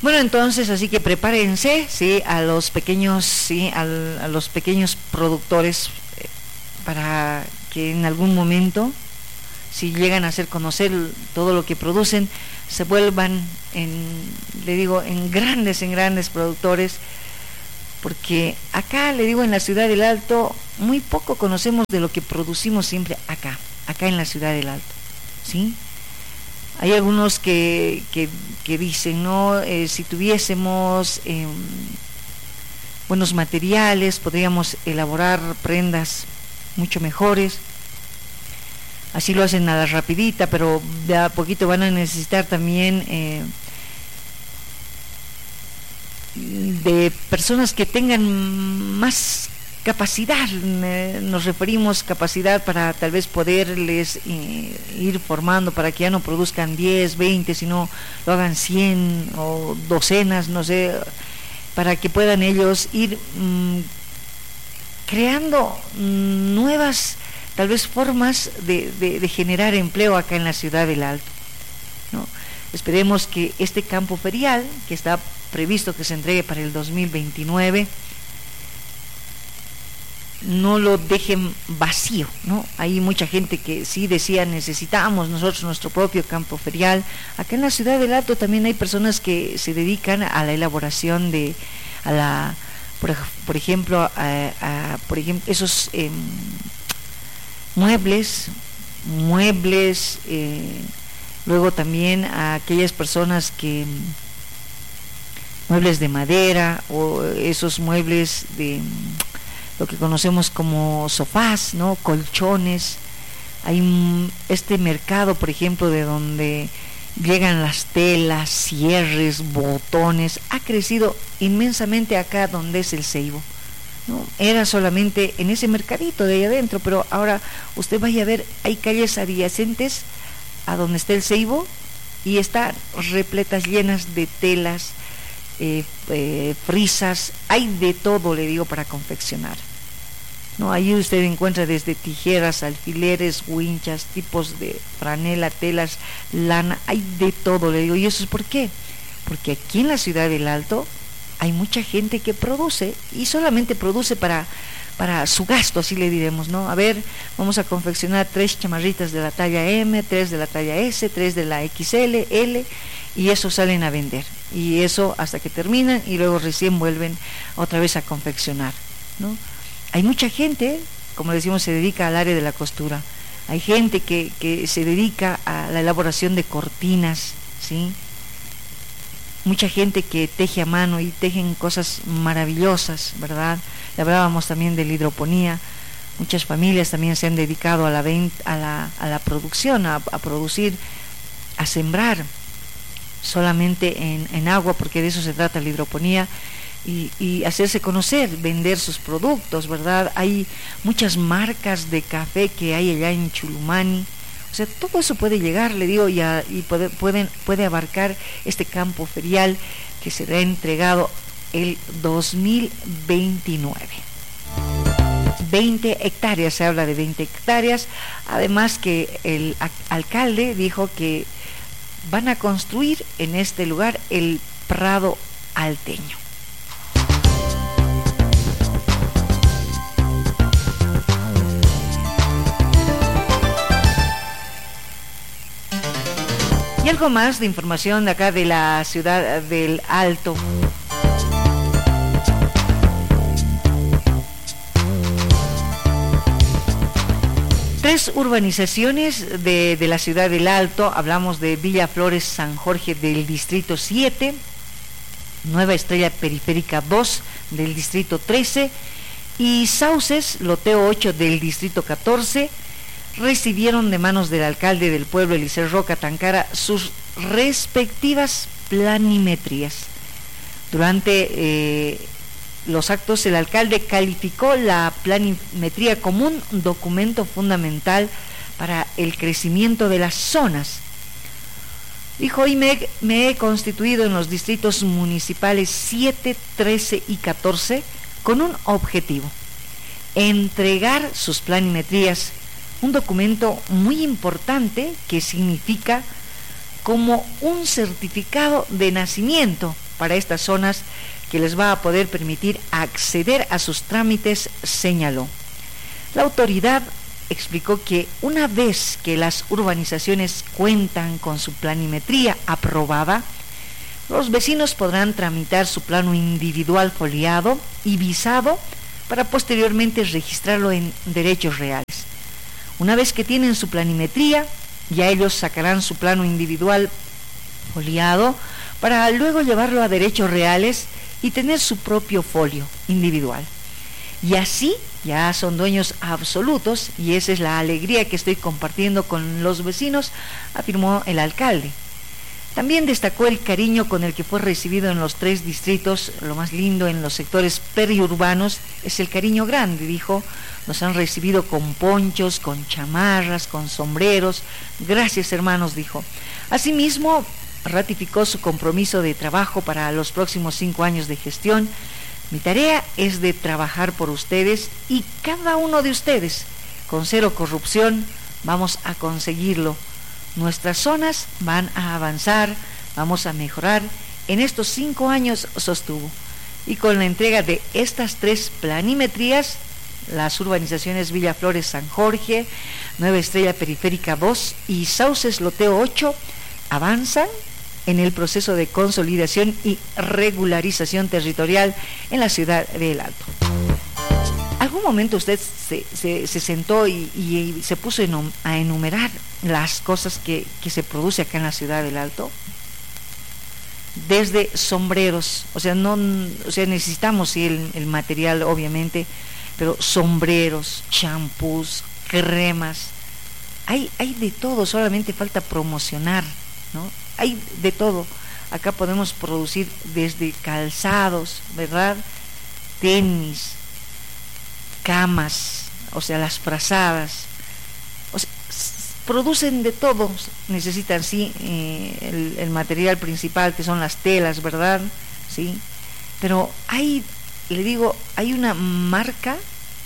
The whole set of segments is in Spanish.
Bueno, entonces, así que prepárense, sí, a los pequeños, sí, a los pequeños productores, para que en algún momento, si llegan a hacer conocer todo lo que producen, se vuelvan en grandes productores, porque acá, le digo, en la ciudad del Alto, muy poco conocemos de lo que producimos siempre acá en la ciudad del Alto, ¿sí? Hay algunos que dicen, no, si tuviésemos buenos materiales, podríamos elaborar prendas mucho mejores. Así lo hacen a la rapidita, pero de a poquito van a necesitar también de personas que tengan más capacidad. Nos referimos capacidad para tal vez poderles ir formando para que ya no produzcan 10, 20, sino lo hagan 100 o docenas, no sé, para que puedan ellos ir creando nuevas tal vez formas de generar empleo acá en la ciudad del Alto, ¿no? Esperemos que este campo ferial, que está previsto que se entregue para el 2029, no lo dejen vacío, ¿no? Hay mucha gente que sí decía, necesitamos nosotros nuestro propio campo ferial. Acá en la ciudad del Alto también hay personas que se dedican a la elaboración por ejemplo, esos muebles, luego también a aquellas personas que muebles de madera, o esos muebles de lo que conocemos como sofás, ¿no? Colchones. Hay este mercado, por ejemplo, de donde llegan las telas, cierres, botones, ha crecido inmensamente acá donde es el Ceibo, ¿no? Era solamente en ese mercadito de ahí adentro, pero ahora usted vaya a ver, hay calles adyacentes a donde está el Ceibo y están repletas, llenas de telas, frisas, hay de todo, le digo, para confeccionar, ¿no? Ahí usted encuentra desde tijeras, alfileres, winchas, tipos de franela, telas, lana, hay de todo, le digo. ¿Y eso es por qué? Porque aquí en la ciudad del Alto hay mucha gente que produce, y solamente produce para su gasto, así le diremos, ¿no? A ver, vamos a confeccionar 3 chamarritas de la talla M, 3 de la talla S, 3 de la XL, L, y eso salen a vender, y eso hasta que terminan, y luego recién vuelven otra vez a confeccionar, ¿no? Hay mucha gente, como decimos, se dedica al área de la costura. Hay gente que se dedica a la elaboración de cortinas, ¿sí? Mucha gente que teje a mano y tejen cosas maravillosas, ¿verdad? Le hablábamos también de la hidroponía. Muchas familias también se han dedicado a la producción, a producir, a sembrar solamente en agua, porque de eso se trata la hidroponía, y hacerse conocer, vender sus productos, ¿verdad? Hay muchas marcas de café que hay allá en Chulumani. O sea, todo eso puede llegar, le digo, y puede abarcar este campo ferial que será entregado el 2029. 20 hectáreas, se habla de 20 hectáreas, además que el alcalde dijo que van a construir en este lugar el Prado Alteño. Y algo más de información de acá de la ciudad del Alto. Tres urbanizaciones de la ciudad del Alto. Hablamos de Villa Flores San Jorge del distrito 7, Nueva Estrella Periférica 2 del distrito 13 y Sauces, Loteo 8 del distrito 14, recibieron de manos del alcalde del pueblo, Eliseo Roca Tancara, sus respectivas planimetrías. Durante los actos, el alcalde calificó la planimetría como un documento fundamental para el crecimiento de las zonas. Dijo: hoy me he constituido en los distritos municipales 7, 13 y 14 con un objetivo: entregar sus planimetrías, un documento muy importante que significa como un certificado de nacimiento, para estas zonas que les va a poder permitir acceder a sus trámites, señaló. La autoridad explicó que una vez que las urbanizaciones cuentan con su planimetría aprobada, los vecinos podrán tramitar su plano individual foliado y visado para posteriormente registrarlo en derechos reales. Una vez que tienen su planimetría, ya ellos sacarán su plano individual foliado para luego llevarlo a derechos reales y tener su propio folio individual. Y así ya son dueños absolutos, y esa es la alegría que estoy compartiendo con los vecinos, afirmó el alcalde. También destacó el cariño con el que fue recibido en los 3 distritos. Lo más lindo en los sectores periurbanos es el cariño grande, dijo. Nos han recibido con ponchos, con chamarras, con sombreros. Gracias, hermanos, dijo. Asimismo, ratificó su compromiso de trabajo para los próximos 5 años de gestión. Mi tarea es de trabajar por ustedes y cada uno de ustedes. Con 0 corrupción vamos a conseguirlo. Nuestras zonas van a avanzar, vamos a mejorar en estos 5 años, sostuvo. Y con la entrega de estas 3 planimetrías, las urbanizaciones Villa Flores San Jorge, Nueva Estrella Periférica 2 y Sauces Loteo 8 avanzan en el proceso de consolidación y regularización territorial en la ciudad de El Alto. ¿Algún momento usted se sentó y se puso a enumerar las cosas que se produce acá en la ciudad del Alto? Desde sombreros, necesitamos sí, el material obviamente, pero sombreros, champús, cremas, hay de todo, solamente falta promocionar, ¿no? Hay de todo. Acá podemos producir desde calzados, ¿verdad? Tenis, camas, las frazadas, producen de todo. Necesitan sí el material principal, que son las telas, ¿verdad? Sí, pero hay una marca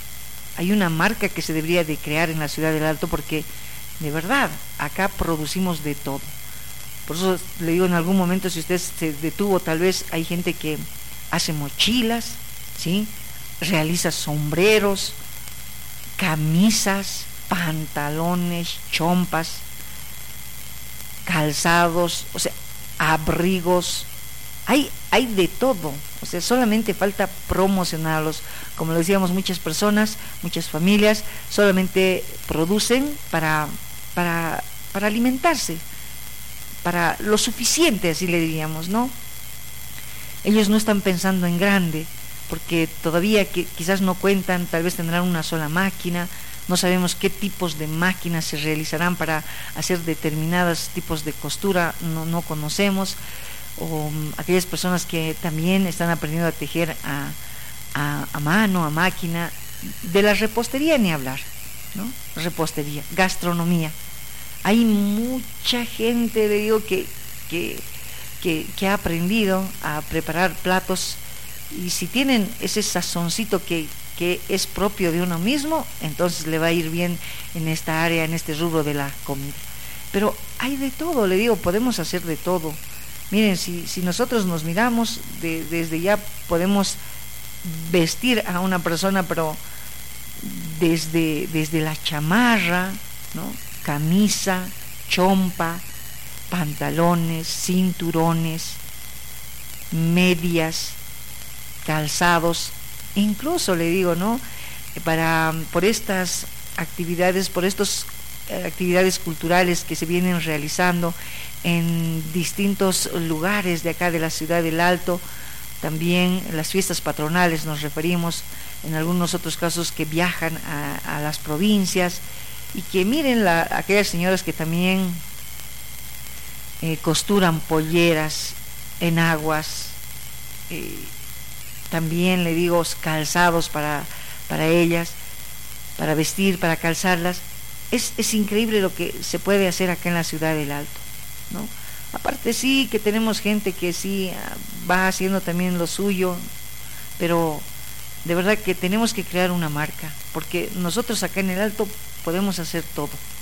que se debería de crear en la ciudad del Alto, porque de verdad acá producimos de todo. Por eso le digo, en algún momento, si usted se detuvo, tal vez hay gente que hace mochilas, ¿sí? Realiza sombreros, camisas, pantalones, chompas, calzados, abrigos, hay de todo, solamente falta promocionarlos. Como lo decíamos, muchas personas, muchas familias solamente producen para alimentarse, para lo suficiente, así le diríamos, ¿no? Ellos no están pensando en grande, porque todavía quizás no cuentan, tal vez tendrán una sola máquina, no sabemos qué tipos de máquinas se realizarán para hacer determinados tipos de costura, no conocemos, o aquellas personas que también están aprendiendo a tejer a mano, a máquina. De la repostería ni hablar, ¿no? Repostería, gastronomía. Hay mucha gente, le digo, que ha aprendido a preparar platos, y si tienen ese sazoncito que es propio de uno mismo, entonces le va a ir bien en esta área, en este rubro de la comida. Pero hay de todo, le digo, podemos hacer de todo. Miren, si nosotros nos miramos, desde ya podemos vestir a una persona, pero desde la chamarra, ¿no? Camisa, chompa, pantalones, cinturones, medias, calzados, incluso le digo, ¿no? Por estas actividades culturales que se vienen realizando en distintos lugares de acá de la ciudad del Alto, también las fiestas patronales nos referimos, en algunos otros casos que viajan a las provincias, y que miren aquellas señoras que también costuran polleras, enaguas, también le digo calzados para ellas, para vestir, para calzarlas. Es increíble lo que se puede hacer acá en la ciudad del Alto, ¿no? Aparte sí que tenemos gente que sí va haciendo también lo suyo, pero de verdad que tenemos que crear una marca, porque nosotros acá en el Alto podemos hacer todo.